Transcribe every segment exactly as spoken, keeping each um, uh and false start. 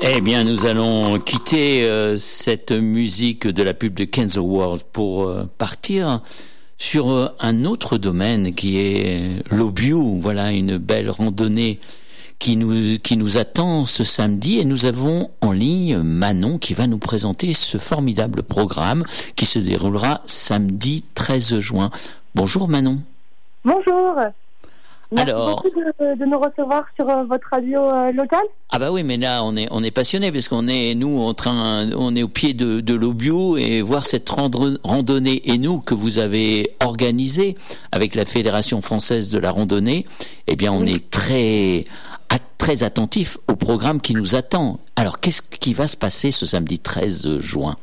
Eh bien, nous allons quitter euh, cette musique de la pub de Kenzo World pour euh, partir sur euh, un autre domaine qui est l'Aubiou. Voilà, une belle randonnée qui nous qui nous attend ce samedi, et nous avons en ligne Manon qui va nous présenter ce formidable programme qui se déroulera samedi treize juin. Bonjour Manon. Bonjour. Merci Alors, beaucoup de, de nous recevoir sur euh, votre radio euh, locale. Ah bah oui, mais là on est on est passionné parce qu'on est nous en train on est au pied de de l'Aubiou, et voir cette randonnée et nous que vous avez organisée avec la Fédération française de la randonnée, eh bien on oui. est très très attentif au programme qui nous attend. Alors qu'est-ce qui va se passer ce samedi treize juin?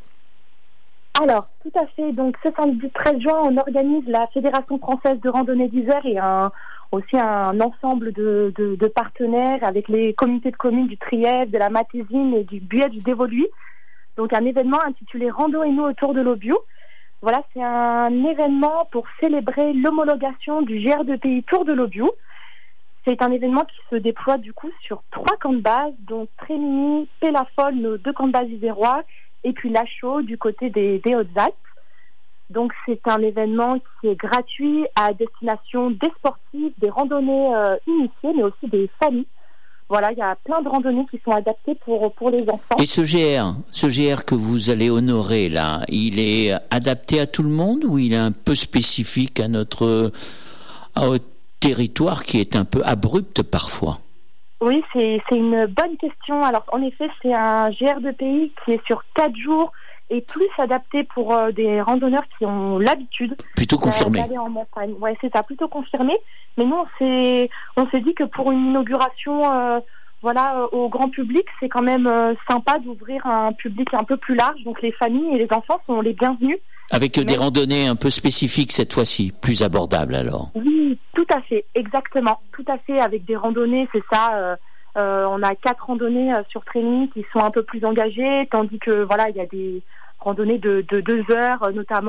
Alors, tout à fait. Donc ce samedi treize juin, on organise la Fédération française de randonnée d'Isère et un aussi un ensemble de, de, de partenaires avec les comités de communes du Trièves, de la Matésine et du Buet du Dévoluy. Donc un événement intitulé Rando et nous autour de l'Aubiou. Voilà, c'est un événement pour célébrer l'homologation du G R deux P I Tour de l'Aubiou. C'est un événement qui se déploie du coup sur trois camps de base, dont Trémigny, Pélafol, nos deux camps de base isérois, et puis Lachaud du côté des, des Hautes-Alpes. Donc c'est un événement qui est gratuit à destination des sportifs, des randonnées euh, initiés, mais aussi des familles. Voilà, il y a plein de randonnées qui sont adaptées pour pour les enfants. Et ce G R, ce G R que vous allez honorer là, il est adapté à tout le monde ou il est un peu spécifique à notre à notre territoire qui est un peu abrupt parfois? Oui, c'est c'est une bonne question. Alors en effet, c'est un G R deux P I qui est sur quatre jours et plus adapté pour euh, des randonneurs qui ont l'habitude plutôt confirmé d'aller en montagne. Ouais, c'est ça, plutôt confirmé. Mais nous, on s'est on s'est dit que pour une inauguration, euh, voilà, euh, au grand public, c'est quand même euh, sympa d'ouvrir un public un peu plus large. Donc les familles et les enfants sont les bienvenus. Avec Mais... des randonnées un peu spécifiques cette fois-ci, plus abordables alors. Oui, tout à fait, exactement, tout à fait. Avec des randonnées, c'est ça. Euh, euh, on a quatre randonnées euh, sur Trémigny qui sont un peu plus engagées, tandis que voilà, il y a des randonnées de, de deux heures, euh, notamment.